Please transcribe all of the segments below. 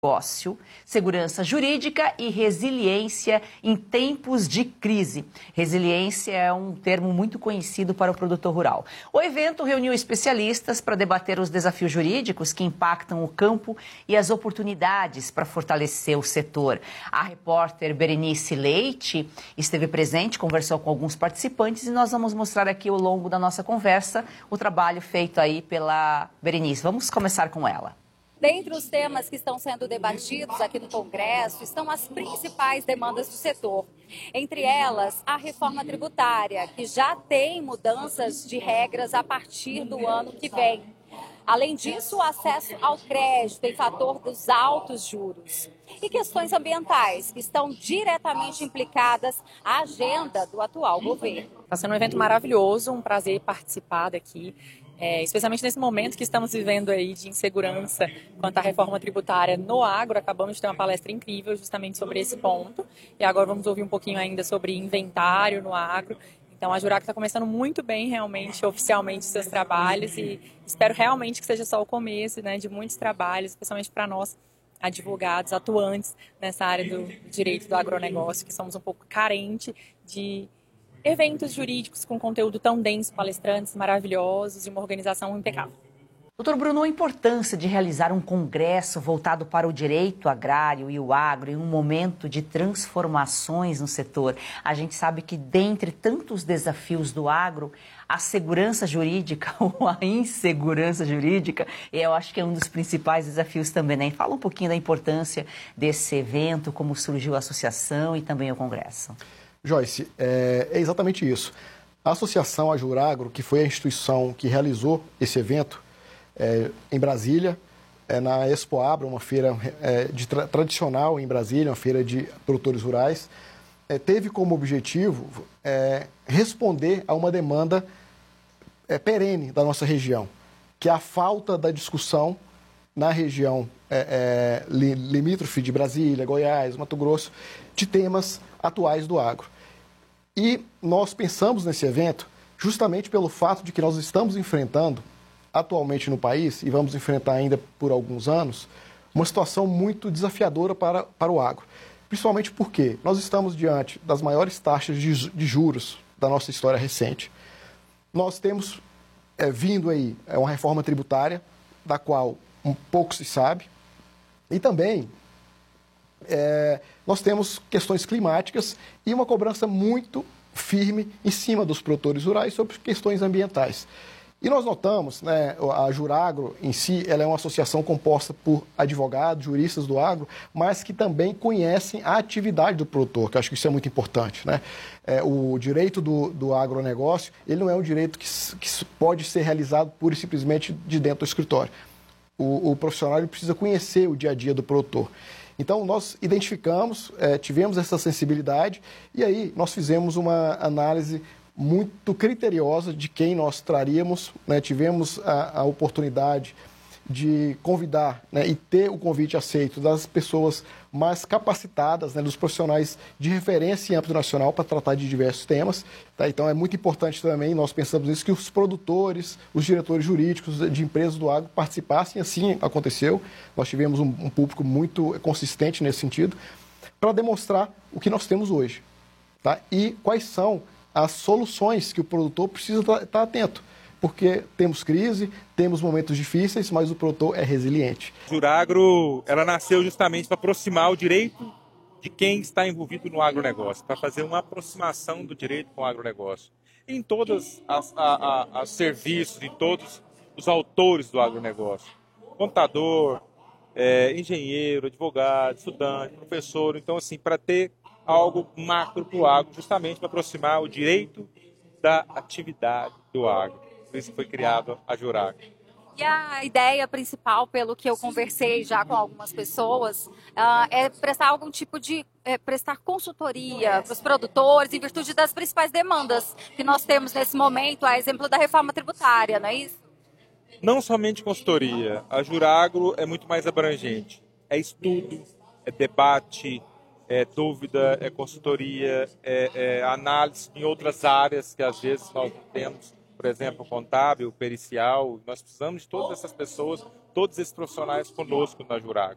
negócio, segurança jurídica e resiliência em tempos de crise. Resiliência é um termo muito conhecido para o produtor rural. O evento reuniu especialistas para debater os desafios jurídicos que impactam o campo e as oportunidades para fortalecer o setor. A repórter Berenice Leite esteve presente, conversou com alguns participantes e nós vamos mostrar aqui ao longo da nossa conversa o trabalho feito aí pela Berenice. Vamos começar com ela. Dentre os temas que estão sendo debatidos aqui no Congresso estão as principais demandas do setor. Entre elas, a reforma tributária, que já tem mudanças de regras a partir do ano que vem. Além disso, o acesso ao crédito em fator dos altos juros. E questões ambientais, que estão diretamente implicadas à agenda do atual governo. Está sendo um evento maravilhoso, um prazer participar daqui. Especialmente nesse momento que estamos vivendo aí de insegurança quanto à reforma tributária no agro. Acabamos de ter uma palestra incrível justamente sobre esse ponto. E agora vamos ouvir um pouquinho ainda sobre inventário no agro. Então a Jurac está começando muito bem realmente, oficialmente, seus trabalhos e espero realmente que seja só o começo, né, de muitos trabalhos, especialmente para nós, advogados, atuantes nessa área do direito do agronegócio, que somos um pouco carentes de eventos jurídicos com conteúdo tão denso, palestrantes maravilhosos e uma organização impecável. Doutor Bruno, a importância de realizar um congresso voltado para o direito agrário e o agro em um momento de transformações no setor. A gente sabe que dentre tantos desafios do agro, a segurança jurídica ou a insegurança jurídica, eu acho que é um dos principais desafios também, né? Fala um pouquinho da importância desse evento, como surgiu a associação e também o congresso. Joyce, é exatamente isso. A Associação Ajuragro, que foi a instituição que realizou esse evento em Brasília, na Expo Abra, uma feira tradicional em Brasília, uma feira de produtores rurais, teve como objetivo responder a uma demanda perene da nossa região, que é a falta da discussão na região limítrofe de Brasília, Goiás, Mato Grosso, de temas atuais do agro. E nós pensamos nesse evento justamente pelo fato de que nós estamos enfrentando atualmente no país, e vamos enfrentar ainda por alguns anos, uma situação muito desafiadora para o agro. Principalmente porque nós estamos diante das maiores taxas de juros da nossa história recente. Nós temos vindo aí uma reforma tributária, da qual um pouco se sabe, e também nós temos questões climáticas e uma cobrança muito firme em cima dos produtores rurais sobre questões ambientais. E nós notamos, né, a Juragro em si, ela é uma associação composta por advogados, juristas do agro, mas que também conhecem a atividade do produtor, que eu acho que isso é muito importante, né? O direito do agronegócio, ele não é um direito que pode ser realizado pura e simplesmente de dentro do escritório. O profissional ele precisa conhecer o dia a dia do produtor. Então, nós identificamos, tivemos essa sensibilidade e aí nós fizemos uma análise muito criteriosa de quem nós traríamos, né? Tivemos a oportunidade de convidar, né, e ter o convite aceito das pessoas mais capacitadas, né, dos profissionais de referência em âmbito nacional para tratar de diversos temas. Tá? Então, é muito importante também, nós pensamos nisso, que os produtores, os diretores jurídicos de empresas do agro participassem, assim aconteceu. Nós tivemos um público muito consistente nesse sentido, para demonstrar o que nós temos hoje, tá? E quais são as soluções que o produtor precisa estar atento. Porque temos crise, temos momentos difíceis, mas o produtor é resiliente. A Juragro, ela nasceu justamente para aproximar o direito de quem está envolvido no agronegócio, para fazer uma aproximação do direito com o agronegócio. Em todos os serviços, em todos os autores do agronegócio. Contador, engenheiro, advogado, estudante, professor. Então, assim, para ter algo macro para o agro, justamente para aproximar o direito da atividade do agro. Por isso foi criado a Juragro. E a ideia principal, pelo que eu conversei já com algumas pessoas, é prestar algum tipo de prestar consultoria para os produtores em virtude das principais demandas que nós temos nesse momento, a exemplo da reforma tributária, não é isso? Não somente consultoria, a Juragro é muito mais abrangente. É estudo, é debate, é dúvida, é consultoria, é análise em outras áreas que às vezes nós não temos. Por exemplo, contábil, pericial, nós precisamos de todas essas pessoas, todos esses profissionais conosco na Juragro.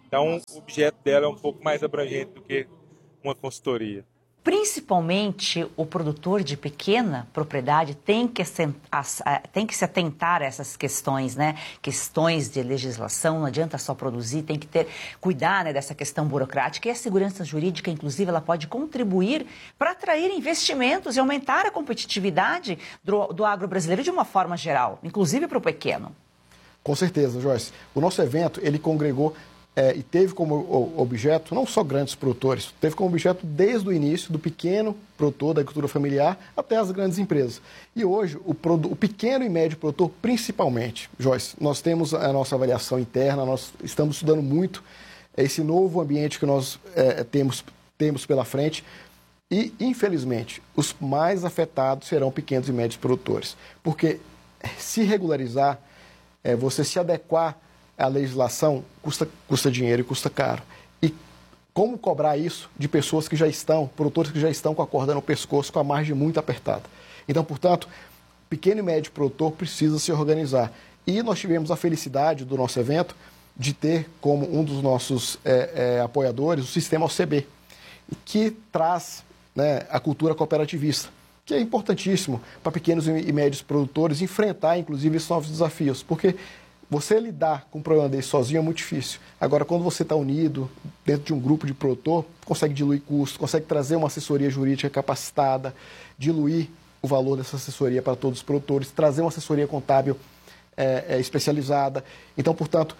Então, o objeto dela é um pouco mais abrangente do que uma consultoria. Principalmente o produtor de pequena propriedade tem que se atentar a essas questões, né? Questões de legislação, não adianta só produzir, tem que cuidar, né, dessa questão burocrática. E a segurança jurídica, inclusive, ela pode contribuir para atrair investimentos e aumentar a competitividade do agro brasileiro de uma forma geral, inclusive para o pequeno. Com certeza, Joyce. O nosso evento, ele congregou e teve como objeto não só grandes produtores, teve como objeto desde o início do pequeno produtor da agricultura familiar até as grandes empresas. E hoje, o pequeno e médio produtor, principalmente, Joyce, nós temos a nossa avaliação interna, nós estamos estudando muito esse novo ambiente que nós temos pela frente e, infelizmente, os mais afetados serão pequenos e médios produtores. Porque se regularizar, você se adequar à legislação custa dinheiro e custa caro. E como cobrar isso de pessoas que já estão, produtores que já estão com a corda no pescoço, com a margem muito apertada? Então, portanto, pequeno e médio produtor precisa se organizar. E nós tivemos a felicidade do nosso evento de ter como um dos nossos apoiadores o Sistema OCB, que traz, né, a cultura cooperativista, que é importantíssimo para pequenos e médios produtores enfrentar, inclusive, esses novos desafios, porque você lidar com um problema desse sozinho é muito difícil. Agora, quando você está unido dentro de um grupo de produtor, consegue diluir custos, consegue trazer uma assessoria jurídica capacitada, diluir o valor dessa assessoria para todos os produtores, trazer uma assessoria contábil especializada. Então, portanto,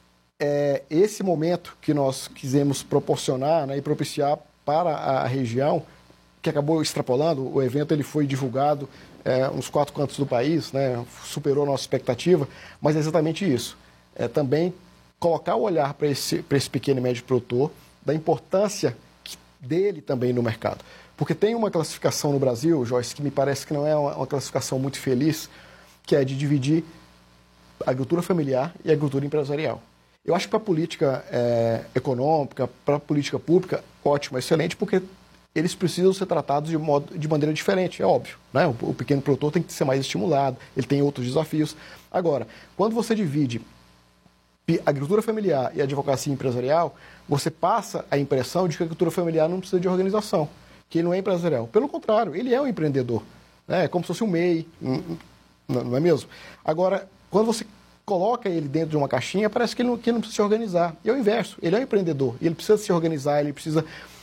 esse momento que nós quisemos proporcionar, né, e propiciar para a região, que acabou extrapolando, o evento ele foi divulgado uns 4 cantos do país, né, superou a nossa expectativa, mas é exatamente isso. Também colocar o olhar para esse pequeno e médio produtor, da importância dele também no mercado. Porque tem uma classificação no Brasil, Joyce, que me parece que não é uma classificação muito feliz, que é de dividir a agricultura familiar e a agricultura empresarial. Eu acho que para a política econômica, para a política pública, ótimo, excelente, porque eles precisam ser tratados de maneira diferente, é óbvio, né? O pequeno produtor tem que ser mais estimulado, ele tem outros desafios. Agora, quando você divide agricultura familiar e advocacia empresarial, você passa a impressão de que a agricultura familiar não precisa de organização, que ele não é empresarial. Pelo contrário, ele é um empreendedor, né? É como se fosse um MEI, não é mesmo? Agora, quando você coloca ele dentro de uma caixinha, parece que ele não precisa se organizar. E é o inverso, ele é um empreendedor, e ele precisa se organizar, ele precisa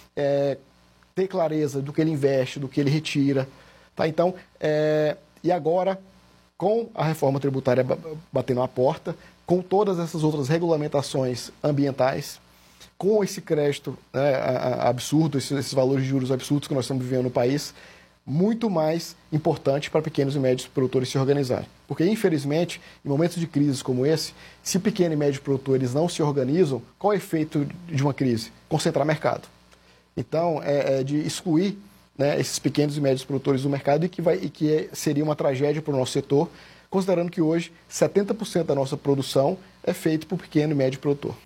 ter clareza do que ele investe, do que ele retira. Tá? Então, e agora, com a reforma tributária batendo a porta, com todas essas outras regulamentações ambientais, com esse crédito, né, absurdo, esses valores de juros absurdos que nós estamos vivendo no país, muito mais importante para pequenos e médios produtores se organizarem. Porque, infelizmente, em momentos de crise como esse, se pequenos e médios produtores não se organizam, qual é o efeito de uma crise? Concentrar mercado. Então, de excluir, né, esses pequenos e médios produtores do mercado e que seria uma tragédia para o nosso setor, considerando que hoje 70% da nossa produção é feita por pequeno e médio produtor.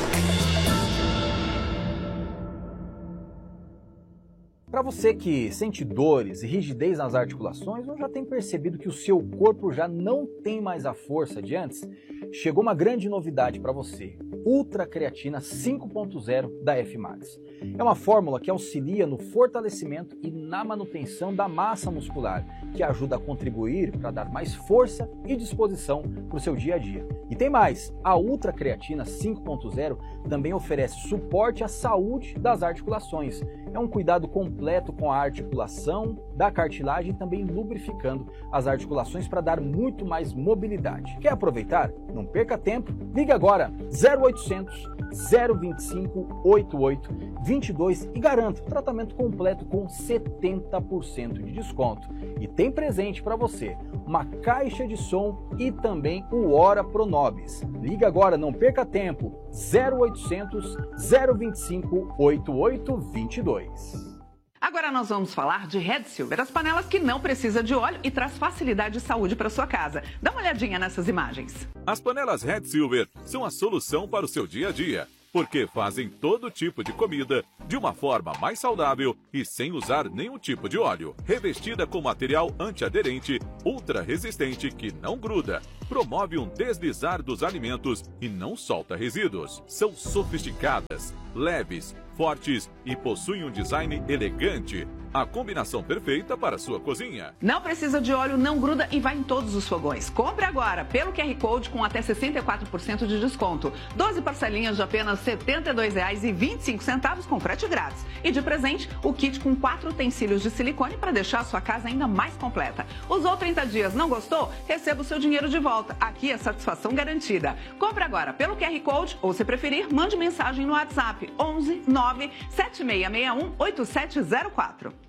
Para você que sente dores e rigidez nas articulações ou já tem percebido que o seu corpo já não tem mais a força de antes, chegou uma grande novidade para você, Ultra Creatina 5.0 da F-Max. É uma fórmula que auxilia no fortalecimento e na manutenção da massa muscular, que ajuda a contribuir para dar mais força e disposição para o seu dia a dia. E tem mais, a Ultra Creatina 5.0 também oferece suporte à saúde das articulações. É um cuidado completo com a articulação da cartilagem, também lubrificando as articulações para dar muito mais mobilidade. Quer aproveitar? Não perca tempo, ligue agora 0800 025 8822 e garanta o tratamento completo com 70% de desconto. E tem presente para você, uma caixa de som e também o Hora Pronobis. Liga agora, não perca tempo, 0800 025 8822. Agora nós vamos falar de Red Silver, as panelas que não precisam de óleo e traz facilidade e saúde para sua casa. Dá uma olhadinha nessas imagens. As panelas Red Silver são a solução para o seu dia a dia, porque fazem todo tipo de comida de uma forma mais saudável e sem usar nenhum tipo de óleo. Revestida com material antiaderente, ultra resistente que não gruda, promove um deslizar dos alimentos e não solta resíduos. São sofisticadas, leves, fortes e possuem um design elegante. A combinação perfeita para a sua cozinha. Não precisa de óleo, não gruda e vai em todos os fogões. Compre agora pelo QR Code com até 64% de desconto. 12 parcelinhas de apenas R$ 72,25 com frete grátis. E de presente, o kit com 4 utensílios de silicone para deixar a sua casa ainda mais completa. Usou 30 dias, não gostou? Receba o seu dinheiro de volta. Aqui é satisfação garantida. Compre agora pelo QR Code ou, se preferir, mande mensagem no WhatsApp 11 9 7661 8704.